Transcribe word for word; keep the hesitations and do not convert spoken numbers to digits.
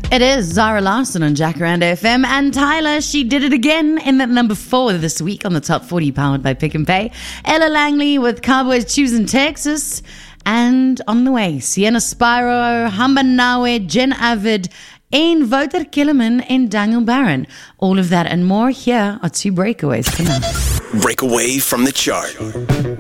It is Zara Larsson on Jacaranda F M, and Tyler, she did it again in at number four this week on the Top forty, powered by Pick and Pay. Ella Langley with Cowboys choosing Texas, and on the way, Sienna Spyro, Hamba Nawe, Jen Avid, Ain Wouter Kellerman, and Daniel Barron. All of that and more. Here are two breakaways for now. Breakaway from the chart.